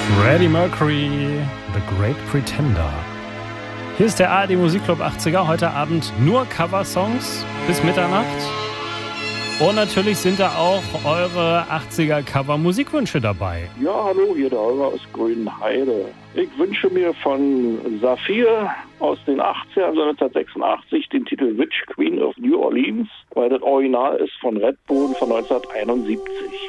Freddie Mercury, The Great Pretender. Hier ist der ARD Musikclub 80er. Heute Abend nur Coversongs bis Mitternacht. Und natürlich sind da auch eure 80er Cover-Musikwünsche dabei. Ja, hallo, hier der Holger aus Grünheide. Ich wünsche mir von Saphir aus den 80ern, also 1986, den Titel Witch Queen of New Orleans, weil das Original ist von Redbone von 1971.